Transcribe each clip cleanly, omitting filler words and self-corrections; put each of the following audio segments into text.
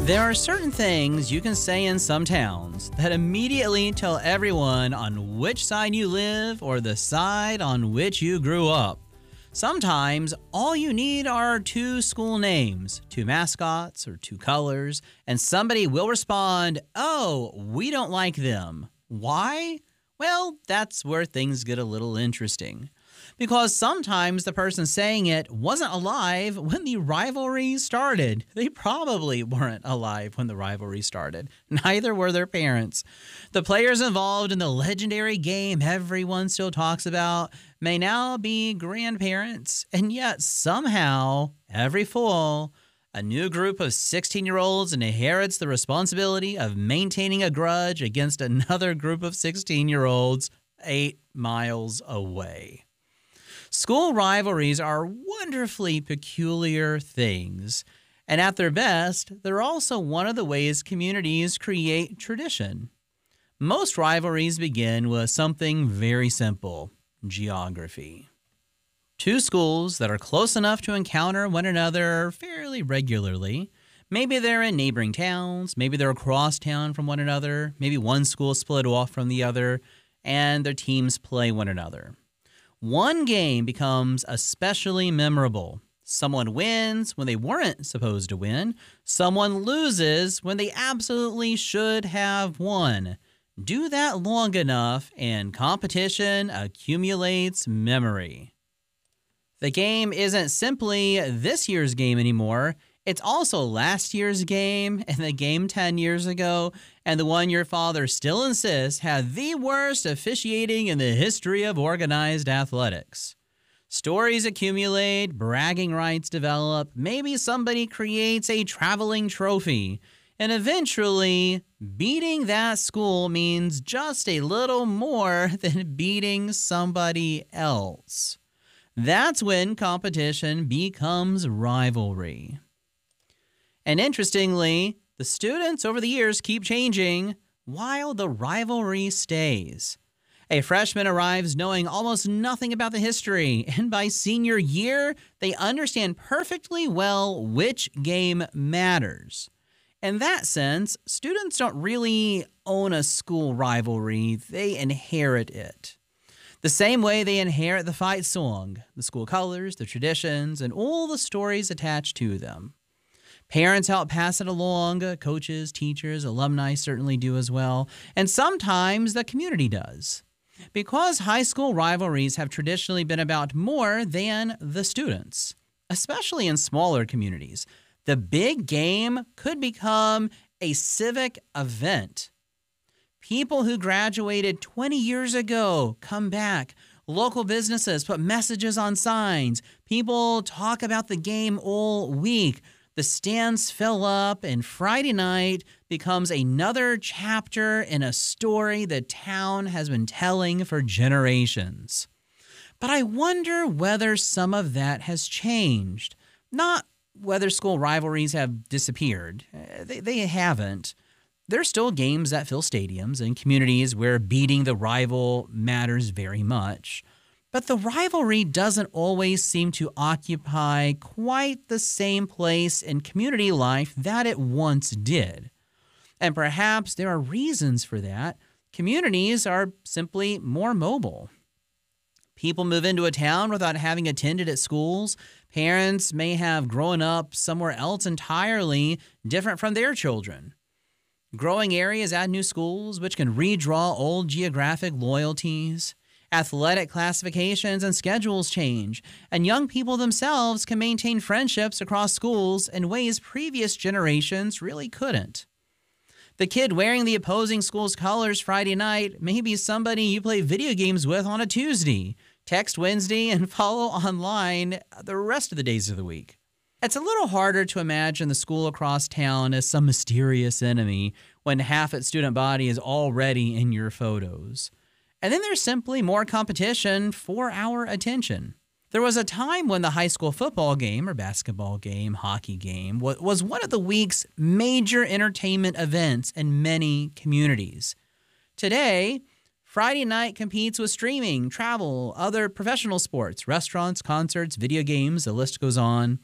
There are certain things you can say in some towns that immediately tell everyone on which side you live or the side on which you grew up. Sometimes all you need are two school names, two mascots, or two colors, and somebody will respond, "Oh, we don't like them." Why? Well, that's where things get a little interesting. Because sometimes the person saying it wasn't alive when the rivalry started. They probably weren't alive when the rivalry started. Neither were their parents. The players involved in the legendary game everyone still talks about may now be grandparents, and yet somehow, every fall, a new group of 16-year-olds inherits the responsibility of maintaining a grudge against another group of 16-year-olds 8 miles away. School rivalries are wonderfully peculiar things, and at their best, they're also one of the ways communities create tradition. Most rivalries begin with something very simple: geography. Two schools that are close enough to encounter one another fairly regularly. Maybe they're in neighboring towns, maybe they're across town from one another, maybe one school split off from the other, and their teams play one another. One game becomes especially memorable. Someone wins when they weren't supposed to win. Someone loses when they absolutely should have won. Do that long enough, and competition accumulates memory. The game isn't simply this year's game anymore. It's also last year's game, and the game 10 years ago, and the one your father still insists had the worst officiating in the history of organized athletics. Stories accumulate, bragging rights develop, maybe somebody creates a traveling trophy, and eventually, beating that school means just a little more than beating somebody else. That's when competition becomes rivalry. And interestingly, the students over the years keep changing while the rivalry stays. A freshman arrives knowing almost nothing about the history, and by senior year, they understand perfectly well which game matters. In that sense, students don't really own a school rivalry, they inherit it. The same way they inherit the fight song, the school colors, the traditions, and all the stories attached to them. Parents help pass it along, coaches, teachers, alumni certainly do as well, and sometimes the community does. Because high school rivalries have traditionally been about more than the students, especially in smaller communities, the big game could become a civic event. People who graduated 20 years ago come back. Local businesses put messages on signs. People talk about the game all week. The stands fill up, and Friday night becomes another chapter in a story the town has been telling for generations. But I wonder whether some of that has changed. Not whether school rivalries have disappeared. They haven't. There's still games that fill stadiums and communities where beating the rival matters very much. But the rivalry doesn't always seem to occupy quite the same place in community life that it once did. And perhaps there are reasons for that. Communities are simply more mobile. People move into a town without having attended at schools. Parents may have grown up somewhere else entirely different from their children. Growing areas add new schools, which can redraw old geographic loyalties. Athletic classifications and schedules change, and young people themselves can maintain friendships across schools in ways previous generations really couldn't. The kid wearing the opposing school's colors Friday night may be somebody you play video games with on a Tuesday, text Wednesday, and follow online the rest of the days of the week. It's a little harder to imagine the school across town as some mysterious enemy when half its student body is already in your photos. And then there's simply more competition for our attention. There was a time when the high school football game or basketball game, hockey game, was one of the week's major entertainment events in many communities. Today, Friday night competes with streaming, travel, other professional sports, restaurants, concerts, video games, the list goes on.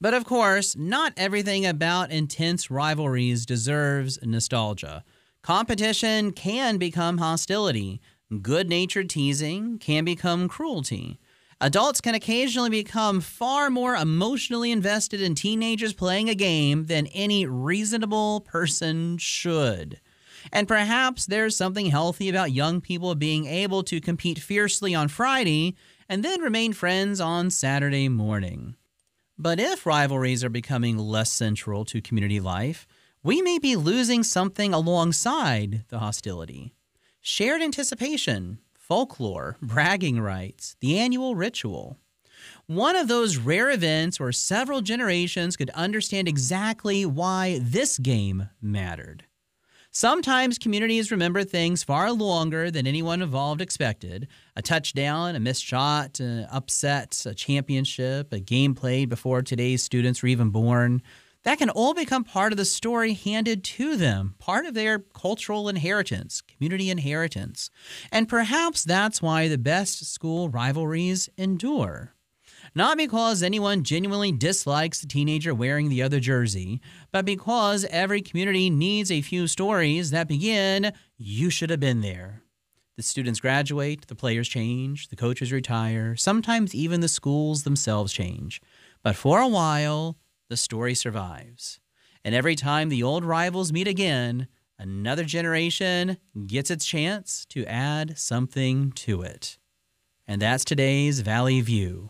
But of course, not everything about intense rivalries deserves nostalgia. Competition can become hostility. Good-natured teasing can become cruelty. Adults can occasionally become far more emotionally invested in teenagers playing a game than any reasonable person should. And perhaps there's something healthy about young people being able to compete fiercely on Friday and then remain friends on Saturday morning. But if rivalries are becoming less central to community life, we may be losing something alongside the hostility. Shared anticipation, folklore, bragging rights, the annual ritual. One of those rare events where several generations could understand exactly why this game mattered. Sometimes communities remember things far longer than anyone involved expected. A touchdown, a missed shot, an upset, a championship, a game played before today's students were even born. That can all become part of the story handed to them, part of their cultural inheritance, community inheritance. And perhaps that's why the best school rivalries endure. Not because anyone genuinely dislikes the teenager wearing the other jersey, but because every community needs a few stories that begin, "You should have been there." The students graduate, the players change, the coaches retire, sometimes even the schools themselves change. But for a while, the story survives. And every time the old rivals meet again, another generation gets its chance to add something to it. And that's today's Valley View.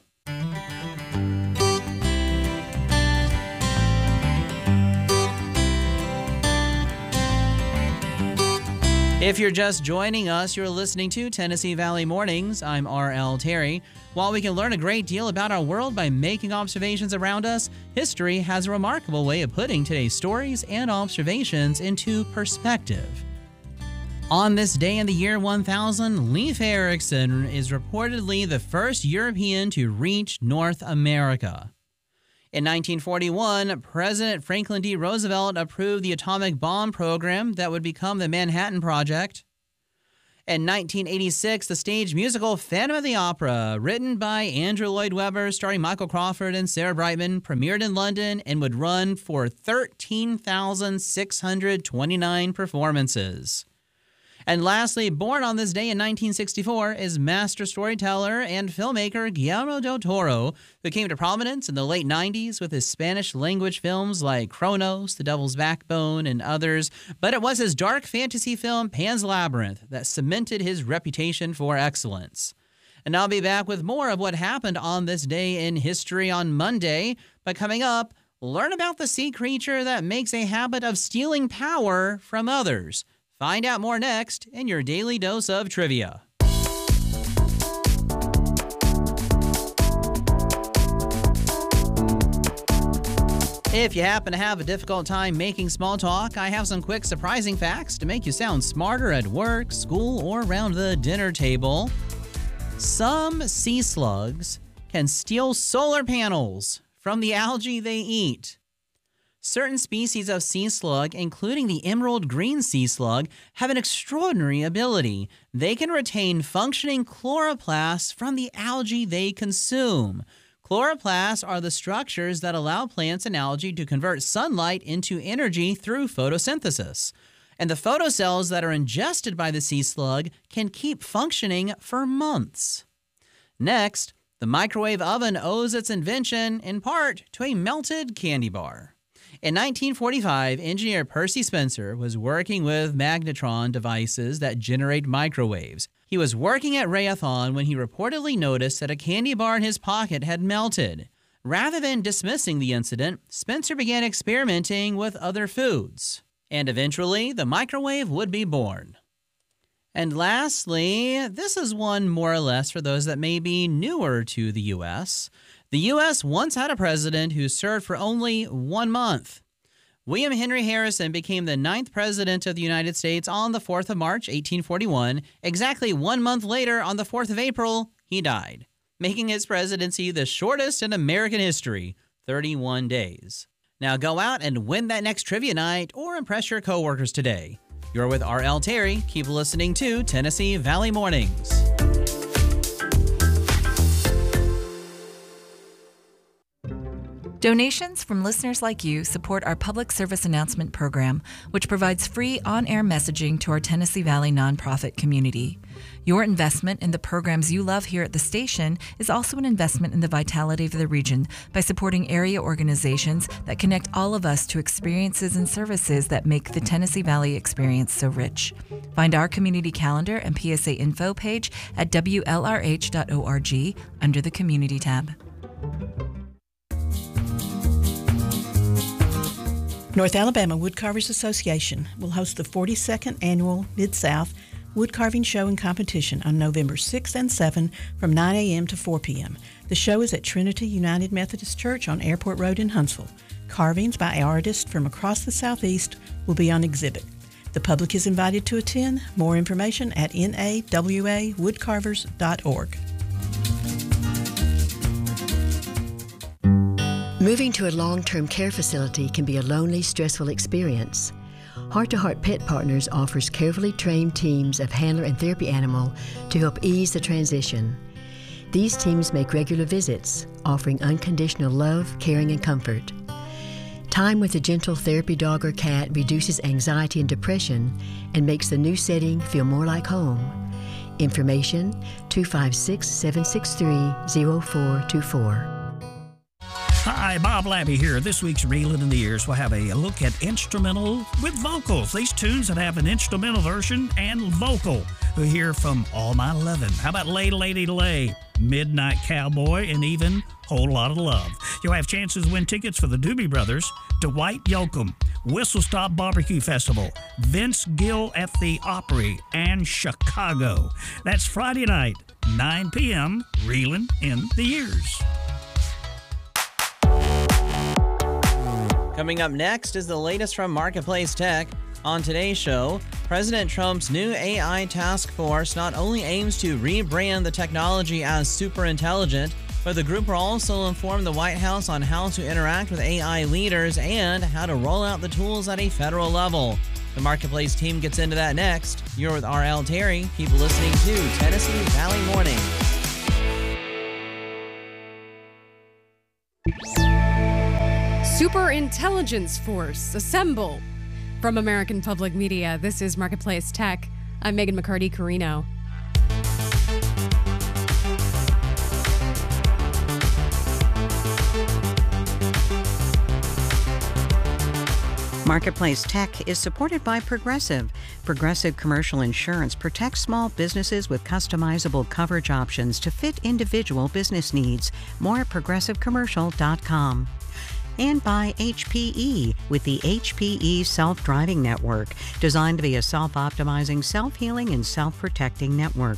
If you're just joining us, you're listening to Tennessee Valley Mornings. I'm R.L. Terry. While we can learn a great deal about our world by making observations around us, history has a remarkable way of putting today's stories and observations into perspective. On this day in the year 1000, Leif Erikson is reportedly the first European to reach North America. In 1941, President Franklin D. Roosevelt approved the atomic bomb program that would become the Manhattan Project. In 1986, the stage musical Phantom of the Opera, written by Andrew Lloyd Webber, starring Michael Crawford and Sarah Brightman, premiered in London and would run for 13,629 performances. And lastly, born on this day in 1964 is master storyteller and filmmaker Guillermo del Toro, who came to prominence in the late 90s with his Spanish-language films like Cronos, The Devil's Backbone, and others. But it was his dark fantasy film Pan's Labyrinth that cemented his reputation for excellence. And I'll be back with more of what happened on this day in history on Monday. But coming up, learn about the sea creature that makes a habit of stealing power from others. Find out more next in your daily dose of trivia. If you happen to have a difficult time making small talk, I have some quick surprising facts to make you sound smarter at work, school, or around the dinner table. Some sea slugs can steal solar panels from the algae they eat. Certain species of sea slug, including the emerald green sea slug, have an extraordinary ability. They can retain functioning chloroplasts from the algae they consume. Chloroplasts are the structures that allow plants and algae to convert sunlight into energy through photosynthesis. And the photocells that are ingested by the sea slug can keep functioning for months. Next, the microwave oven owes its invention, in part, to a melted candy bar. In 1945, engineer Percy Spencer was working with magnetron devices that generate microwaves. He was working at Raytheon when he reportedly noticed that a candy bar in his pocket had melted. Rather than dismissing the incident, Spencer began experimenting with other foods. And eventually, the microwave would be born. And lastly, this is one more or less for those that may be newer to the U.S. The U.S. once had a president who served for only 1 month. William Henry Harrison became the 9th president of the United States on the 4th of March, 1841. Exactly 1 month later, on the 4th of April, he died, making his presidency the shortest in American history, 31 days. Now go out and win that next trivia night or impress your coworkers today. You're with R.L. Terry. Keep listening to Tennessee Valley Mornings. Donations from listeners like you support our public service announcement program, which provides free on-air messaging to our Tennessee Valley nonprofit community. Your investment in the programs you love here at the station is also an investment in the vitality of the region by supporting area organizations that connect all of us to experiences and services that make the Tennessee Valley experience so rich. Find our community calendar and PSA info page at WLRH.org under the Community tab. North Alabama Woodcarvers Association will host the 42nd Annual Mid-South Woodcarving Show and Competition on November 6 and 7 from 9 a.m. to 4 p.m. The show is at Trinity United Methodist Church on Airport Road in Huntsville. Carvings by artists from across the Southeast will be on exhibit. The public is invited to attend. More information at nawawoodcarvers.org. Moving to a long-term care facility can be a lonely, stressful experience. Heart to Heart Pet Partners offers carefully trained teams of handler and therapy animal to help ease the transition. These teams make regular visits, offering unconditional love, caring, and comfort. Time with a gentle therapy dog or cat reduces anxiety and depression and makes the new setting feel more like home. Information 256-763-0424. Hi, Bob Labby here. This week's Reelin' in the Ears will have a look at instrumental with vocals. These tunes that have an instrumental version and vocal. We'll hear from All My Lovin'. How about Lay Lady Lay, Midnight Cowboy, and even Whole Lot of Love. You'll have chances to win tickets for the Doobie Brothers, Dwight Yoakam, Whistle Stop Barbecue Festival, Vince Gill at the Opry, and Chicago. That's Friday night, 9 p.m., Reelin' in the Ears. Coming up next is the latest from Marketplace Tech. On today's show, President Trump's new AI task force not only aims to rebrand the technology as super intelligent, but the group will also inform the White House on how to interact with AI leaders and how to roll out the tools at a federal level. The Marketplace team gets into that next. You're with R.L. Terry. Keep listening to Tennessee Valley Morning. Super Intelligence Force, assemble! From American Public Media, this is Marketplace Tech. I'm Megan McCarty-Carino. Marketplace Tech is supported by Progressive. Progressive Commercial Insurance protects small businesses with customizable coverage options to fit individual business needs. More at progressivecommercial.com. And by HPE with the HPE Self-Driving Network, designed to be a self-optimizing, self-healing, and self-protecting network.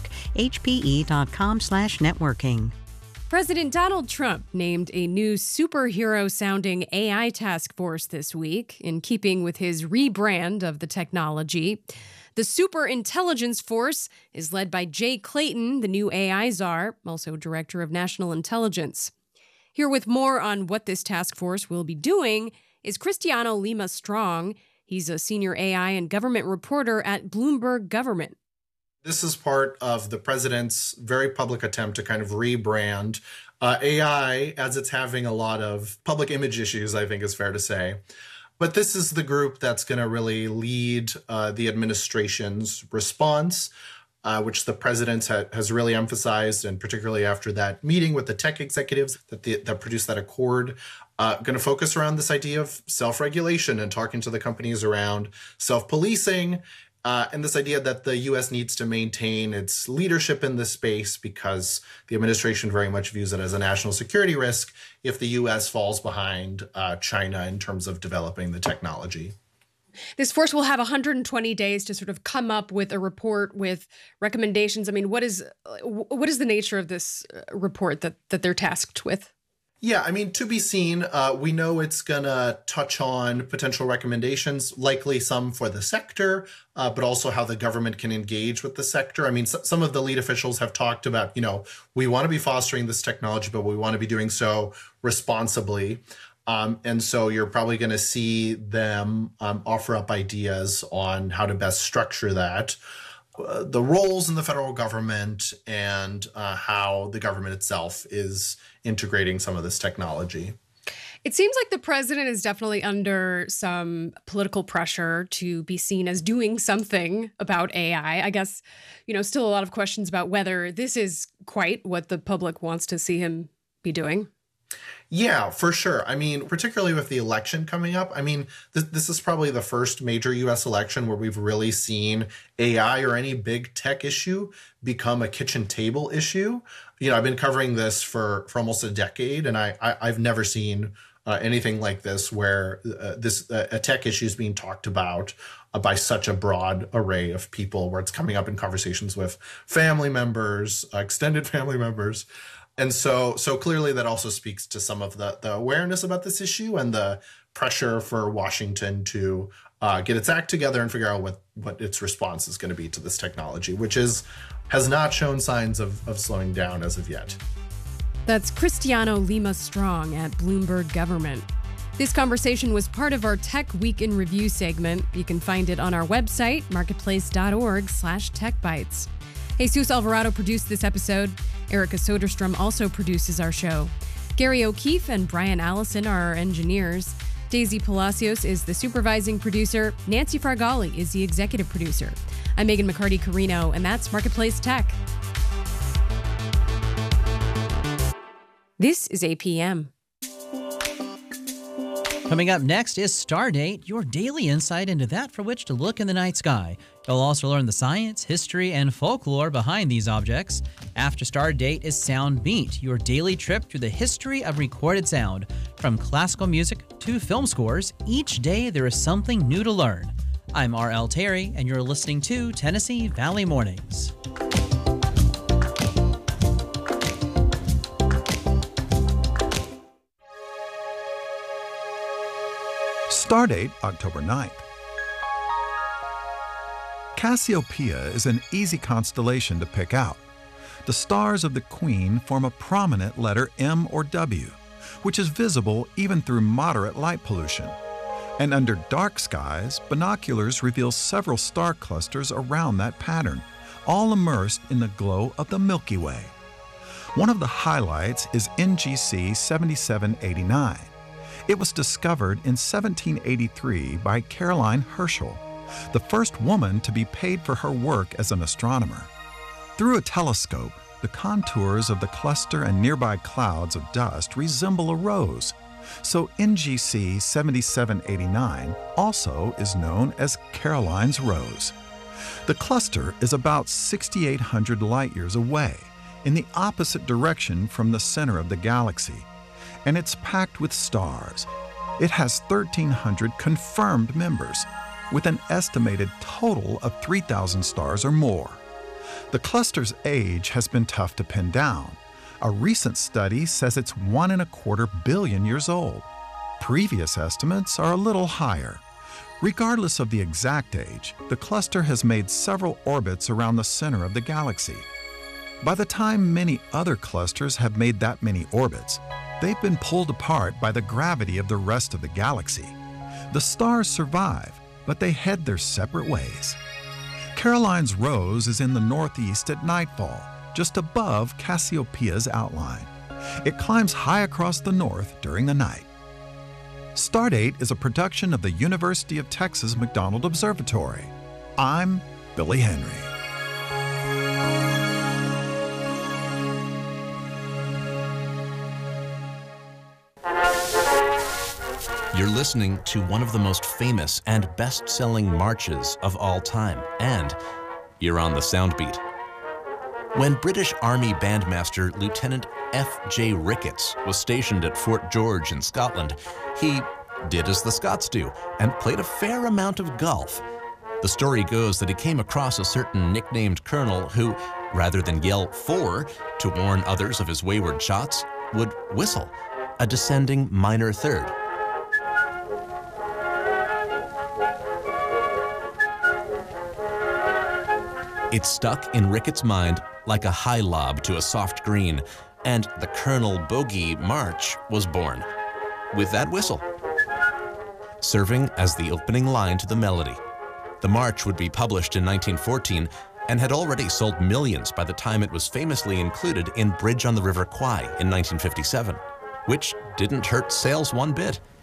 HPE.com/networking. President Donald Trump named a new superhero-sounding AI task force this week, in keeping with his rebrand of the technology. The Super Intelligence Force is led by Jay Clayton, the new AI czar, also Director of National Intelligence. Here with more on what this task force will be doing is Cristiano Lima Strong. He's a senior AI and government reporter at Bloomberg Government. This is part of the president's very public attempt to kind of rebrand AI, as it's having a lot of public image issues, I think is fair to say. But this is the group that's going to really lead the administration's response, which the president has really emphasized, and particularly after that meeting with the tech executives that produced that accord, going to focus around this idea of self-regulation and talking to the companies around self-policing, and this idea that the U.S. needs to maintain its leadership in this space because the administration very much views it as a national security risk if the U.S. falls behind China in terms of developing the technology. This force will have 120 days to sort of come up with a report with recommendations. I mean, what is the nature of this report that they're tasked with? Yeah, I mean, to be seen. We know it's going to touch on potential recommendations, likely some for the sector, but also how the government can engage with the sector. I mean, some of the lead officials have talked about, we want to be fostering this technology, but we want to be doing so responsibly. And so you're probably going to see them offer up ideas on how to best structure that. The roles in the federal government and how the government itself is integrating some of this technology. It seems like the president is definitely under some political pressure to be seen as doing something about AI. I guess, still a lot of questions about whether this is quite what the public wants to see him be doing. Yeah, for sure. I mean, particularly with the election coming up, I mean, this is probably the first major U.S. election where we've really seen AI or any big tech issue become a kitchen table issue. I've been covering this for almost a decade, and I've never seen anything like this where a tech issue is being talked about by such a broad array of people, where it's coming up in conversations with family members, extended family members. And so clearly that also speaks to some of the awareness about this issue and the pressure for Washington to get its act together and figure out what its response is going to be to this technology, which has not shown signs of slowing down as of yet. That's Cristiano Lima Strong at Bloomberg Government. This conversation was part of our Tech Week in Review segment. You can find it on our website, marketplace.org/techbytes. Jesus Alvarado produced this episode. Erica Soderstrom also produces our show. Gary O'Keefe and Brian Allison are our engineers. Daisy Palacios is the supervising producer. Nancy Fargali is the executive producer. I'm Megan McCarty-Carino, and that's Marketplace Tech. This is APM. Coming up next is Stardate, your daily insight into that for which to look in the night sky. You'll also learn the science, history, and folklore behind these objects. After Stardate is Soundbeat, your daily trip through the history of recorded sound. From classical music to film scores, each day there is something new to learn. I'm R.L. Terry, and you're listening to Tennessee Valley Mornings. Stardate, October 9th. Cassiopeia is an easy constellation to pick out. The stars of the Queen form a prominent letter M or W, which is visible even through moderate light pollution. And under dark skies, binoculars reveal several star clusters around that pattern, all immersed in the glow of the Milky Way. One of the highlights is NGC 7789. It was discovered in 1783 by Caroline Herschel, the first woman to be paid for her work as an astronomer. Through a telescope, the contours of the cluster and nearby clouds of dust resemble a rose, so NGC 7789 also is known as Caroline's Rose. The cluster is about 6,800 light-years away, in the opposite direction from the center of the galaxy, and it's packed with stars. It has 1,300 confirmed members, with an estimated total of 3,000 stars or more. The cluster's age has been tough to pin down. A recent study says it's 1.25 billion years old. Previous estimates are a little higher. Regardless of the exact age, the cluster has made several orbits around the center of the galaxy. By the time many other clusters have made that many orbits, they've been pulled apart by the gravity of the rest of the galaxy. The stars survive, but they head their separate ways. Caroline's Rose is in the northeast at nightfall, just above Cassiopeia's outline. It climbs high across the north during the night. Stardate is a production of the University of Texas McDonald Observatory. I'm Billy Henry. You're listening to one of the most famous and best-selling marches of all time, and you're on the Soundbeat. When British Army Bandmaster Lieutenant F.J. Ricketts was stationed at Fort George in Scotland, he did as the Scots do and played a fair amount of golf. The story goes that he came across a certain nicknamed colonel who, rather than yell "for" to warn others of his wayward shots, would whistle, a descending minor third. It stuck in Ricketts' mind like a high lob to a soft green, and the Colonel Bogey March was born, with that whistle, serving as the opening line to the melody. The march would be published in 1914 and had already sold millions by the time it was famously included in Bridge on the River Kwai in 1957. which didn't hurt sales one bit.